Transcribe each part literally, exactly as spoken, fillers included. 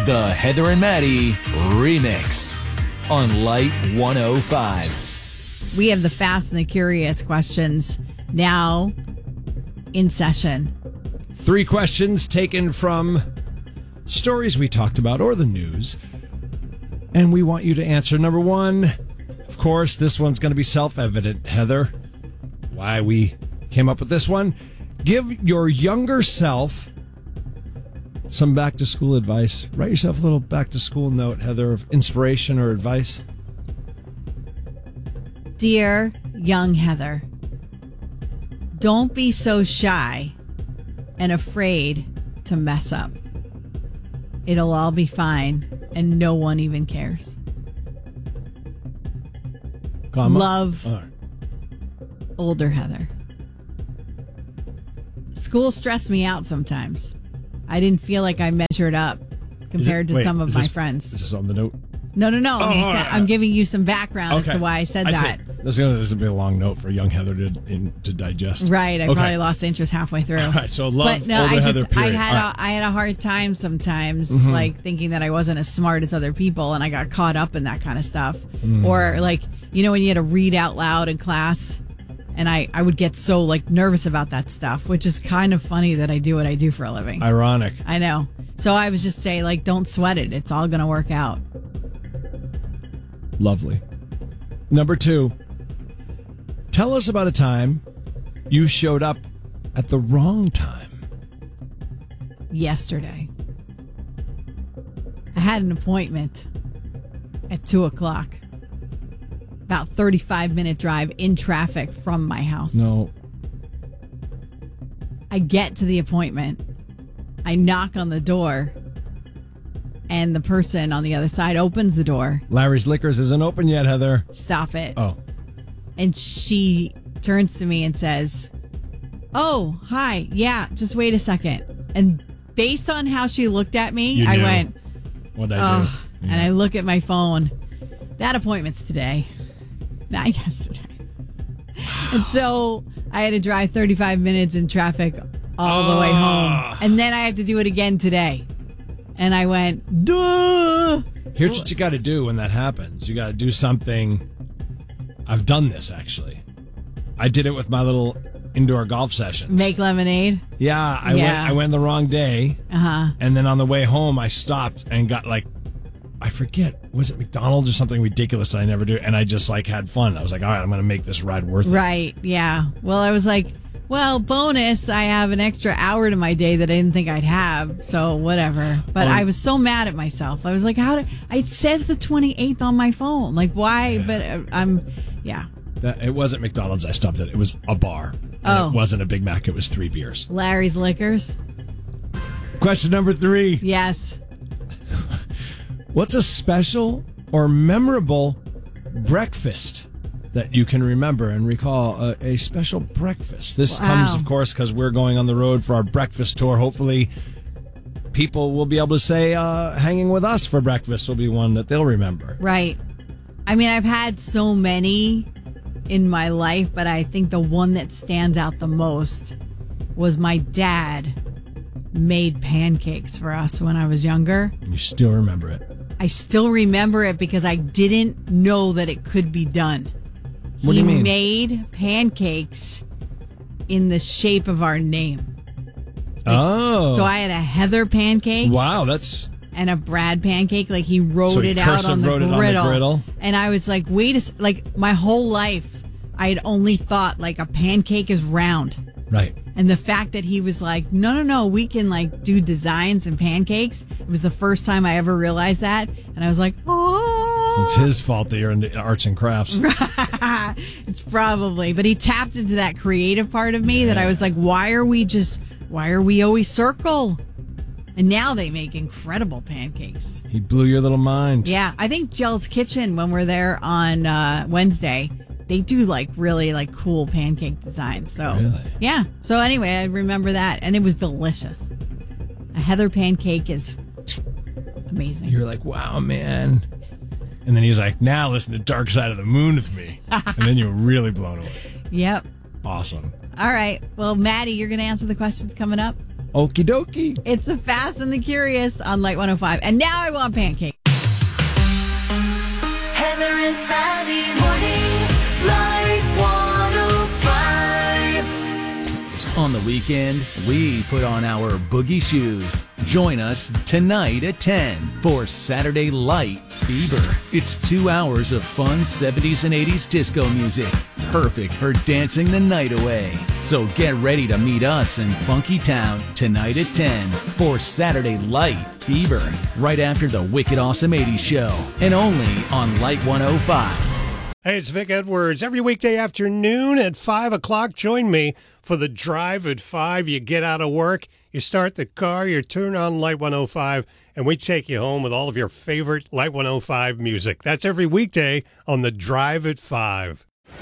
The Heather and Maddie Remix on Light one oh five. We have the Fast and the Curious questions now in session. Three questions taken from stories we talked about or the news. And we want you to answer. Number one, of course, this one's going to be self-evident, Heather. Why we came up with this one. Give your younger self some back-to-school advice. Write yourself a little back-to-school note, Heather, of inspiration or advice. Dear young Heather, don't be so shy and afraid to mess up. It'll all be fine, and no one even cares. Comma. Love, All right. older Heather. School stressed me out sometimes. I didn't feel like I measured up compared it- to wait, some of is my this- friends. Is this on the note? No, no, no. I'm, Oh, just, all right. I'm giving you some background as to why I said I that. see. This is going to be a long note for young Heather to in, to digest. Right. I Okay. probably lost interest halfway through. All right, so love, But no, older I Heather, just I period. had All right. a, I had a hard time sometimes, Mm-hmm. like thinking that I wasn't as smart as other people, and I got caught up in that kind of stuff. Mm. Or like, you know, when you had to read out loud in class, and I I would get so like nervous about that stuff, which is kind of funny that I do what I do for a living. Ironic. I know. So I was just say like, don't sweat it. It's all gonna work out. Lovely. Number two, tell us about a time you showed up at the wrong time. Yesterday, I had an appointment at two o'clock. About thirty-five minute drive in traffic from my house. No. I get to the appointment. I knock on the door, and the person on the other side opens the door. Larry's Liquors isn't open yet, Heather. Stop it. Oh. And she turns to me and says, "Oh, hi. Yeah, just wait a second." And based on how she looked at me, You I knew. went, What'd I do? "Oh," and I look at my phone. That appointment's today, not yesterday. And so I had to drive thirty-five minutes in traffic all the way home. And then I have to do it again today. And I went, duh. Here's what you got to do when that happens. You got to do something. I've done this, actually. I did it with my little indoor golf sessions. Make lemonade. Yeah, I Yeah. went I went the wrong day. Uh-huh. And then on the way home, I stopped and got like, I forget, was it McDonald's or something ridiculous that I never do? And I just like had fun. I was like, all right, I'm going to make this ride worth it. Right. Yeah. Well, I was like, well, bonus, I have an extra hour to my day that I didn't think I'd have. So whatever. But Oh. I was so mad at myself. I was like, how did it says the twenty-eighth on my phone? Like, why? Yeah. But uh, I'm, yeah. That, it wasn't McDonald's I stopped at. It was a bar. And Oh. It wasn't a Big Mac. It was three beers. Larry's Liquors. Question number three. Yes. What's a special or memorable breakfast that you can remember and recall? A, a special breakfast. This Wow. comes, of course, because we're going on the road for our breakfast tour. Hopefully, people will be able to say uh, hanging with us for breakfast will be one that they'll remember. Right. I mean, I've had so many in my life, but I think the one that stands out the most was my dad made pancakes for us when I was younger. And you still remember it. I still remember it because I didn't know that it could be done. What he do you mean? made pancakes in the shape of our name. Oh. So I had a Heather pancake Wow, that's... and a Brad pancake. Like he wrote So he it out cursive on the, wrote it on the griddle. griddle? And I was like, wait a s- like my whole life I had only thought like a pancake is round. Right. And the fact that he was like, no, no, no, we can like do designs and pancakes. It was the first time I ever realized that. And I was like, oh. So it's his fault that you're into arts and crafts. It's probably, but he tapped into that creative part of me that I was like, why are we just, why are we always circle? And now they make incredible pancakes. He blew your little mind. Yeah, I think Jell's Kitchen, when we're there on uh, Wednesday, they do like really like cool pancake designs. So Really? yeah. So anyway, I remember that, and it was delicious. A Heather pancake is amazing. You're like, wow, man. And then he's like, now listen to Dark Side of the Moon with me. And then you're really blown away. Yep. Awesome. All right. Well, Maddie, you're going to answer the questions coming up. Okie dokie. It's the Fast and the Curious on Light one oh five. And now I want pancakes. Heather and Maddie mornings, Light one oh five. On the weekend, we put on our boogie shoes. Join us tonight at ten for Saturday Light Fever. It's two hours of fun seventies and eighties disco music, perfect for dancing the night away. So get ready to meet us in Funky Town tonight at ten for Saturday Light Fever, right after the Wicked Awesome eighties show, and only on Light one oh five. Hey, it's Vic Edwards. Every weekday afternoon at five o'clock, join me for the Drive at five. You get out of work, you start the car, you turn on Light one oh five, and we take you home with all of your favorite Light one oh five music. That's every weekday on the Drive at five.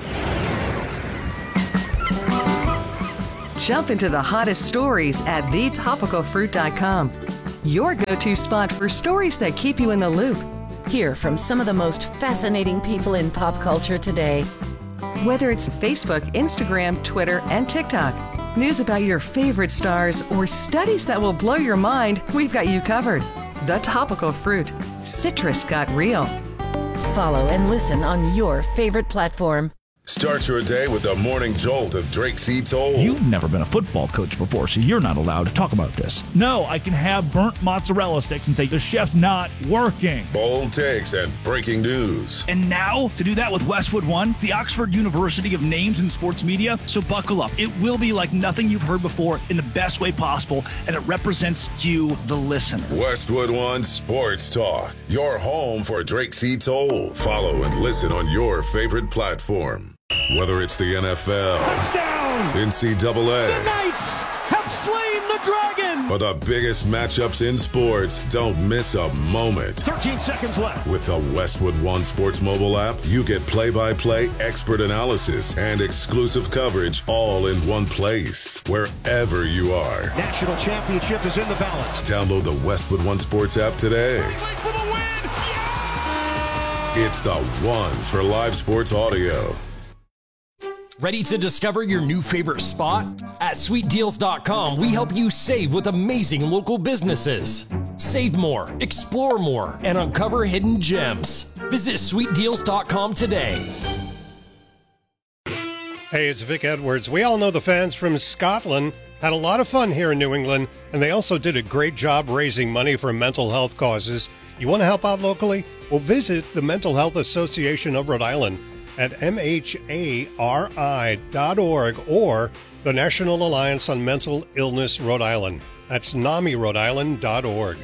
Jump into the hottest stories at the topical fruit dot com. Your go-to spot for stories that keep you in the loop. Hear from some of the most fascinating people in pop culture today. Whether it's Facebook, Instagram, Twitter, and TikTok, news about your favorite stars, or studies that will blow your mind, we've got you covered. The Topical Fruit. Citrus got real. Follow and listen on your favorite platform. Start your day with the morning jolt of Drake C. Toll. You've never been a football coach before, so you're not allowed to talk about this. No, I can have burnt mozzarella sticks and say the chef's not working. Bold takes and breaking news. And now, to do that with Westwood One, the Oxford University of Names in Sports Media. So buckle up. It will be like nothing you've heard before in the best way possible, and it represents you, the listener. Westwood One Sports Talk. Your home for Drake C. Toll. Follow and listen on your favorite platform. Whether it's the N F L, Touchdown! N C double A, The Knights have slain the dragon! or the biggest matchups in sports, don't miss a moment. thirteen seconds left. With the Westwood One Sports mobile app, you get play-by-play, expert analysis, and exclusive coverage all in one place, wherever you are. National championship is in the balance. Download the Westwood One Sports app today. For the win! Yeah! It's the one for live sports audio. Ready to discover your new favorite spot? At sweet deals dot com, we help you save with amazing local businesses. Save more, explore more, and uncover hidden gems. Visit sweet deals dot com today. Hey, it's Vic Edwards. We all know the fans from Scotland had a lot of fun here in New England, and they also did a great job raising money for mental health causes. You want to help out locally? Well, visit the Mental Health Association of Rhode Island at M H A R I dot org or the National Alliance on Mental Illness Rhode Island. That's N A M I Rhode Island dot org.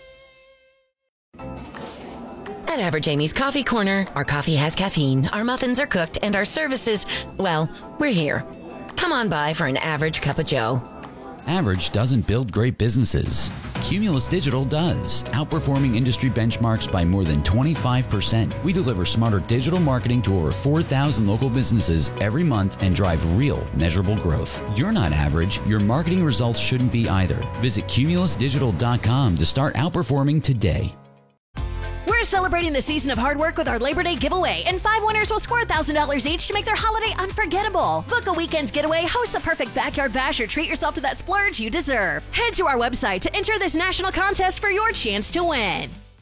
At Average Amy's Coffee Corner, our coffee has caffeine, our muffins are cooked, and our services, well, we're here. Come on by for an average cup of joe. Average doesn't build great businesses. Cumulus Digital does, outperforming industry benchmarks by more than twenty-five percent. We deliver smarter digital marketing to over four thousand local businesses every month and drive real, measurable growth. You're not average. Your marketing results shouldn't be either. Visit cumulus digital dot com to start outperforming today. We're celebrating the season of hard work with our Labor Day giveaway, and five winners will score one thousand dollars each to make their holiday unforgettable. Book a weekend getaway, host the perfect backyard bash, or treat yourself to that splurge you deserve. Head to our website to enter this national contest for your chance to win.